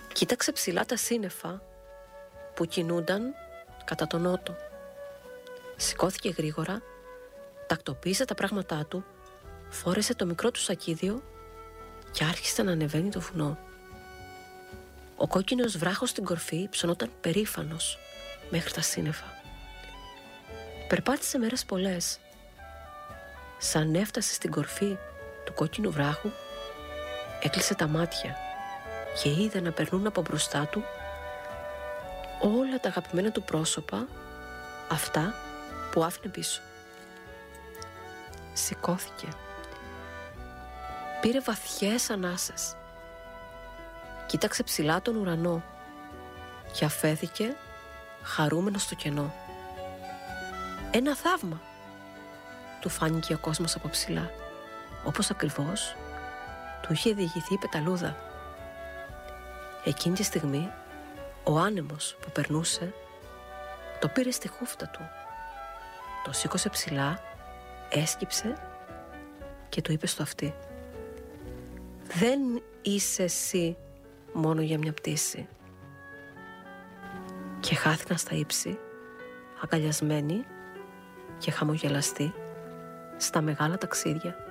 Κοίταξε ψηλά τα σύννεφα που κινούνταν κατά τον νότο. Σηκώθηκε γρήγορα, τακτοποίησε τα πράγματά του, φόρεσε το μικρό του σακίδιο και άρχισε να ανεβαίνει το βουνό. Ο κόκκινος βράχος στην κορφή ψωνόταν περήφανος μέχρι τα σύννεφα. Περπάτησε μέρες πολλές. Σαν έφτασε στην κορφή του κόκκινου βράχου, έκλεισε τα μάτια και είδε να περνούν από μπροστά του όλα τα αγαπημένα του πρόσωπα, αυτά που άφηνε πίσω. Σηκώθηκε. Πήρε βαθιές ανάσες. Κοίταξε ψηλά τον ουρανό και αφέθηκε χαρούμενος στο κενό. Ένα θαύμα! Του φάνηκε ο κόσμος από ψηλά, όπως ακριβώς του είχε διηγηθεί η πεταλούδα. Εκείνη τη στιγμή ο άνεμος που περνούσε το πήρε στη χούφτα του, το σήκωσε ψηλά, έσκυψε και του είπε στο αυτί: «Δεν είσαι εσύ μόνο για μια πτήση». Και χάθηκαν στα ύψη, αγκαλιασμένοι και χαμογελαστοί, στα μεγάλα ταξίδια.